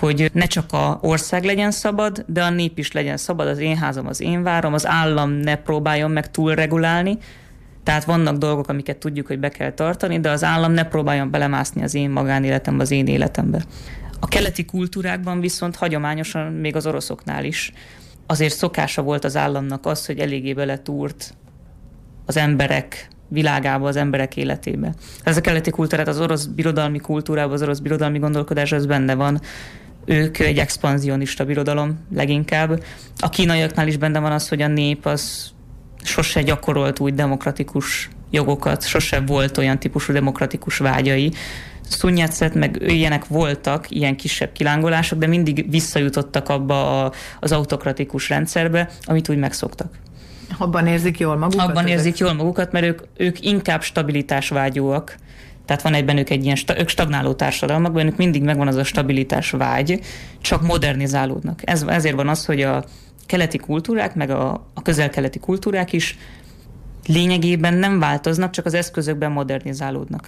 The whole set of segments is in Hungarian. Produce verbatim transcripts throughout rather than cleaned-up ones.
hogy ne csak a ország legyen szabad, de a nép is legyen szabad, az én házam, az én várom, az állam ne próbáljon meg túlregulálni. Tehát vannak dolgok, amiket tudjuk, hogy be kell tartani, de az állam ne próbáljon belemászni az én magánéletembe, az én életembe. A keleti kultúrákban viszont hagyományosan, még az oroszoknál is, azért szokása volt az államnak az, hogy eléggé beletúrt az emberek világába, az emberek életébe. Ez a keleti kultúrát, az orosz birodalmi kultúrában, az orosz birodalmi gondolkodás, ez benne van. Ők egy expanzionista birodalom leginkább. A kínaiaknál is benne van az, hogy a nép az sose gyakorolt úgy demokratikus jogokat, sose volt olyan típusú demokratikus vágyai. Sun Yat-sen meg ilyenek voltak, ilyen kisebb kilángolások, de mindig visszajutottak abba a, az autokratikus rendszerbe, amit úgy megszoktak. Abban érzik jól magukat? Abban ezek? érzik jól magukat, mert ők, ők inkább stabilitásvágyúak. Tehát van egy bennük egy ilyen, ők stagnáló társadalmak, bennük mindig megvan az a stabilitás vágy, csak modernizálódnak. Ez, ezért van az, hogy a keleti kultúrák, meg a, a közel-keleti kultúrák is lényegében nem változnak, csak az eszközökben modernizálódnak.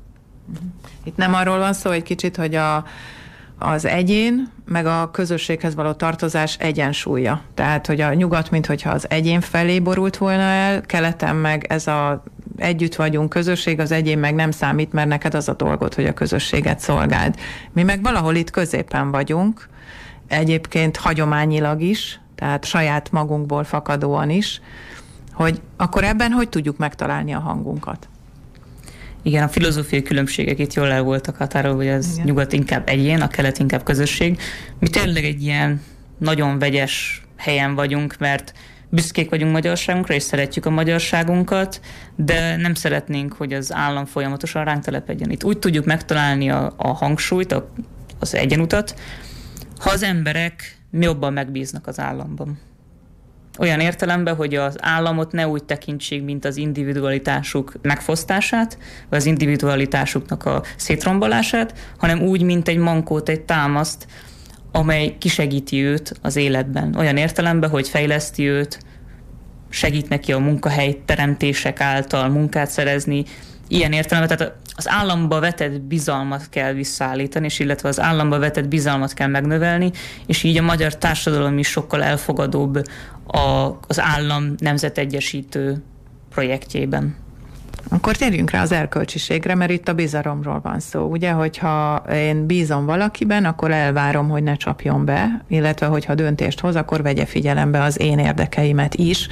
Itt nem arról van szó egy kicsit, hogy a, az egyén, meg a közösséghez való tartozás egyensúlya. Tehát, hogy a nyugat, minthogyha az egyén felé borult volna el, keleten meg ez a együtt vagyunk közösség, az egyén meg nem számít, mert neked az a dolgod, hogy a közösséget szolgáld. Mi meg valahol itt középen vagyunk, egyébként hagyományilag is, tehát saját magunkból fakadóan is, hogy akkor ebben hogy tudjuk megtalálni a hangunkat? Igen, a filozófiai különbségek itt jól el voltak határolva, hogy az Igen. nyugat inkább egyén, a kelet inkább közösség. Mi tényleg egy ilyen nagyon vegyes helyen vagyunk, mert büszkék vagyunk magyarságunkra, és szeretjük a magyarságunkat, de nem szeretnénk, hogy az állam folyamatosan ránk telepedjen. Itt úgy tudjuk megtalálni a, a hangsúlyt, a, az egyenutat, ha az emberek jobban megbíznak az államban. Olyan értelemben, hogy az államot ne úgy tekintsék, mint az individualitásuk megfosztását, vagy az individualitásuknak a szétrombolását, hanem úgy, mint egy mankót, egy támaszt, amely kisegíti őt az életben. Olyan értelemben, hogy fejleszti őt, segít neki a munkahely teremtések által munkát szerezni. Ilyen értelemben, tehát az államba vetett bizalmat kell visszaállítani, és illetve az államba vetett bizalmat kell megnövelni, és így a magyar társadalom is sokkal elfogadóbb a, az állam nemzetegyesítő projektjében. Akkor térjünk rá az erkölcsiségre, mert itt a bizalomról van szó. Ugye, hogyha én bízom valakiben, akkor elvárom, hogy ne csapjon be, illetve hogyha döntést hoz, akkor vegye figyelembe az én érdekeimet is.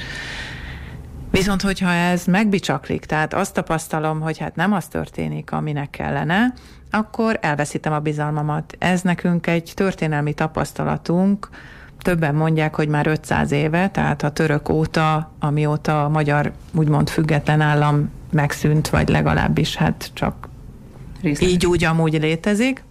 Viszont, hogyha ez megbicsaklik, tehát azt tapasztalom, hogy hát nem az történik, aminek kellene, akkor elveszítem a bizalmamat. Ez nekünk egy történelmi tapasztalatunk, többen mondják, hogy már ötszáz éve, tehát a török óta, amióta a magyar úgymond független állam megszűnt, vagy legalábbis hát csak Részlet. így úgy amúgy létezik.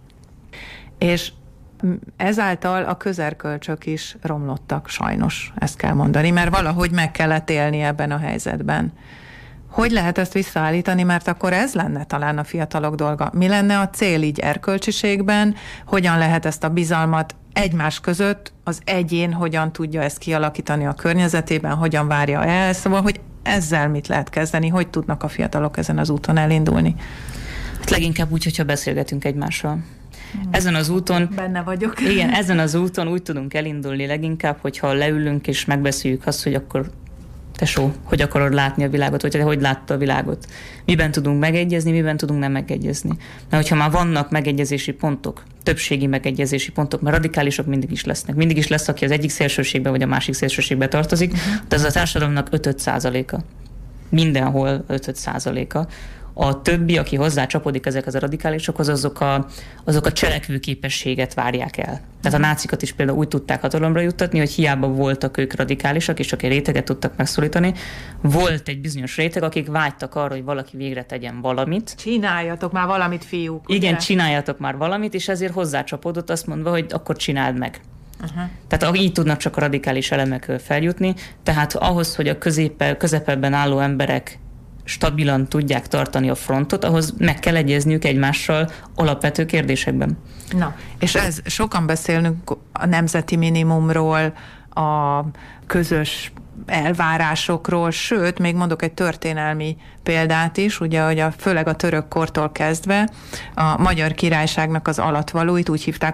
És ezáltal a közerkölcsök is romlottak, sajnos, ezt kell mondani, mert valahogy meg kellett élni ebben a helyzetben. Hogy lehet ezt visszaállítani, mert akkor ez lenne talán a fiatalok dolga. Mi lenne a cél így erkölcsiségben, hogyan lehet ezt a bizalmat egymás között, az egyén hogyan tudja ezt kialakítani a környezetében, hogyan várja el, szóval, hogy ezzel mit lehet kezdeni, hogy tudnak a fiatalok ezen az úton elindulni? Hát leginkább úgy, hogyha beszélgetünk egymással. Ezen az úton... Benne vagyok. Igen, ezen az úton úgy tudunk elindulni leginkább, hogyha leülünk és megbeszéljük azt, hogy akkor tesó, hogy akarod látni a világot, vagy te hogy látta a világot. Miben tudunk megegyezni, miben tudunk nem megegyezni. Mert hogyha már vannak megegyezési pontok, többségi megegyezési pontok, mert radikálisok mindig is lesznek. Mindig is lesz, aki az egyik szélsőségbe vagy a másik szélsőségbe tartozik, uh-huh. de ez a társadalomnak öt-öt százaléka. Mindenhol öt-öt százaléka. A többi, aki hozzá csapodik ezekhez a radikálisokhoz, azok a, azok a cselekvőképességet várják el. Tehát a nácikat is például úgy tudták hatalomra juttatni, hogy hiába voltak ők radikálisak, és csak egy réteget tudtak megszólítani. Volt egy bizonyos réteg, akik vágytak arra, hogy valaki végre tegyen valamit. Csináljatok már valamit, fiúk. Igen, ugye? csináljatok már valamit, és ezért hozzácsapódott azt mondva, hogy akkor csináld meg. Uh-huh. Tehát így tudnak csak a radikális elemek feljutni. Tehát ahhoz, hogy a középe, közepeben álló emberek stabilan tudják tartani a frontot, ahhoz meg kell egyezniük egymással alapvető kérdésekben. Na, és ez sokan beszélünk a nemzeti minimumról, a közös elvárásokról, sőt, még mondok egy történelmi példát is, ugye, hogy a, főleg a török kortól kezdve a Magyar Királyságnak az alattvalóit úgy hívták,